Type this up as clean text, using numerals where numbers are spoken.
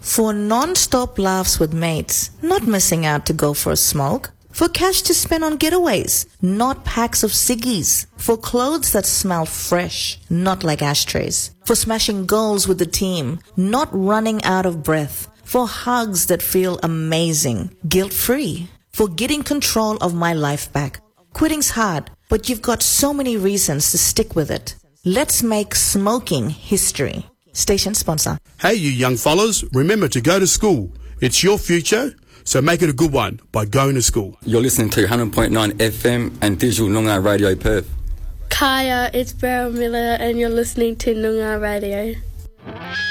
For non-stop laughs with mates, not missing out to go for a smoke. For cash to spend on getaways, not packs of ciggies. For clothes that smell fresh, not like ashtrays. For smashing goals with the team, not running out of breath. For hugs that feel amazing, guilt-free. For getting control of my life back. Quitting's hard, but you've got so many reasons to stick with it. Let's make smoking history. Station sponsor. Hey, you young fellas, remember to go to school. It's your future. So make it a good one by going to school. You're listening to 100.9 FM and Digital Noongar Radio Perth. Kaya, it's Beryl Miller and you're listening to Noongar Radio.